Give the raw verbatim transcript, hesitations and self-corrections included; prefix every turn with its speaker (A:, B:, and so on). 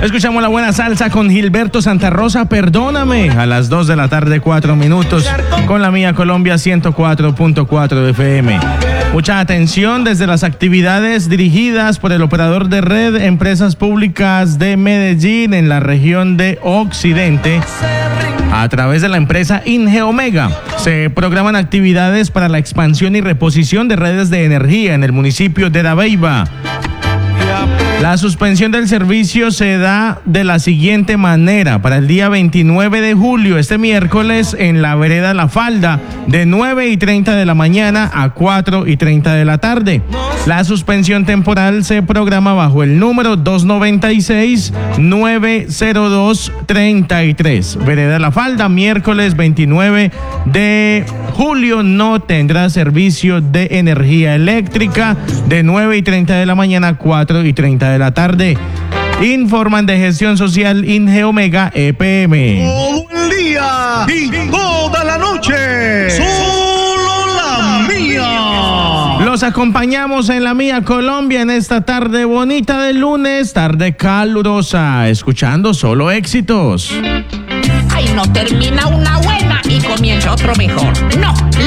A: Escuchamos la buena salsa con Gilberto Santa Rosa, Perdóname, a las dos de la tarde, cuatro minutos, con la Mía Colombia ciento cuatro punto cuatro F M. Mucha atención desde las actividades dirigidas por el operador de red Empresas Públicas de Medellín en la región de Occidente. A través de la empresa Ingeomega se programan actividades para la expansión y reposición de redes de energía en el municipio de Dabeiba. La suspensión del servicio se da de la siguiente manera: para el día veintinueve de julio, este miércoles, en la vereda La Falda, de nueve y treinta de la mañana a cuatro y treinta de la tarde. La suspensión temporal se programa bajo el número dos noventa y seis, nueve cero dos, treinta y tres. Vereda La Falda, miércoles veintinueve de julio, no tendrá servicio de energía eléctrica de nueve y treinta de la mañana a cuatro y treinta de la tarde. Informan de Gestión Social Ingeomega E P M.
B: Todo el día y toda la noche. Solo la Mía.
A: Los acompañamos en la Mía Colombia en esta tarde bonita de lunes, tarde calurosa, escuchando solo éxitos.
C: Ay, no termina una buena y comienza otro mejor. No.